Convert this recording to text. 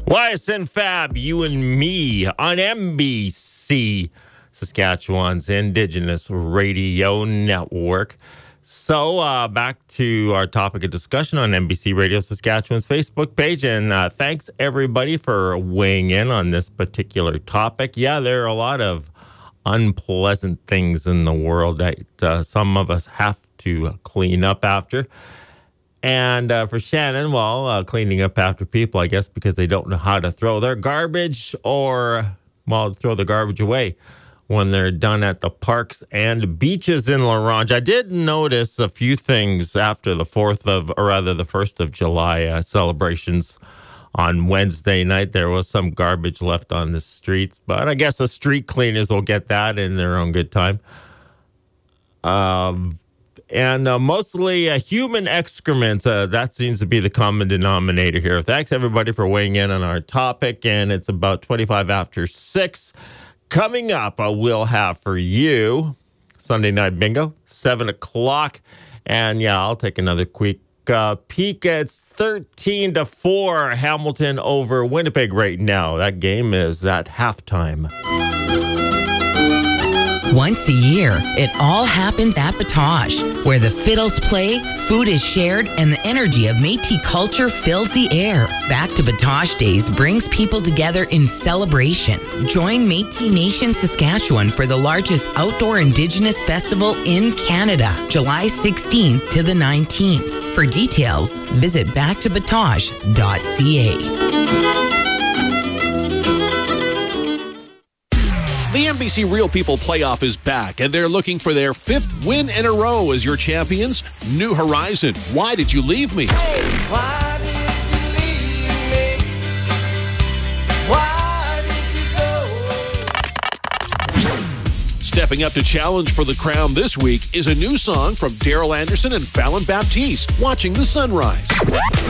YSN Fab, you and me on NBC, Saskatchewan's Indigenous Radio Network. So back to our topic of discussion on NBC Radio Saskatchewan's Facebook page. And thanks, everybody, for weighing in on this particular topic. Yeah, there are a lot of unpleasant things in the world that some of us have to clean up after. And for Shannon, well, cleaning up after people, I guess, because they don't know how to throw their garbage or, well, throw the garbage away when they're done at the parks and beaches in La Ronge. I did notice a few things after the 1st of July celebrations on Wednesday night. There was some garbage left on the streets, but I guess the street cleaners will get that in their own good time. And mostly human excrement. That seems to be the common denominator here. Thanks, everybody, for weighing in on our topic. And it's about 25 after 6. Coming up, we'll have for you Sunday Night Bingo, 7 o'clock. And, yeah, I'll take another quick peek. It's 13-4 Hamilton over Winnipeg right now. That game is at halftime. Once a year, it all happens at Batoche, where the fiddles play, food is shared, and the energy of Métis culture fills the air. Back to Batoche Days brings people together in celebration. Join Métis Nation Saskatchewan for the largest outdoor Indigenous festival in Canada, July 16th to the 19th. For details, visit backtobatoche.ca. The NBC Real People Playoff is back, and they're looking for their 5th win in a row as your champions. New Horizon, Why Did You Leave Me? Hey, why did you leave me? Why did you go? Stepping up to challenge for the crown this week is a new song from Daryl Anderson and Fallon Baptiste, Watching the Sunrise.